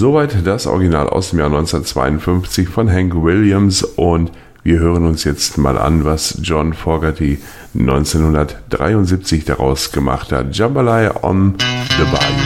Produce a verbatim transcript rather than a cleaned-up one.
Soweit das Original aus dem Jahr neunzehnhundertzweiundfünfzig von Hank Williams und wir hören uns jetzt mal an, was John Fogerty neunzehnhundertdreiundsiebzig daraus gemacht hat. Jambalaya on the Bayou.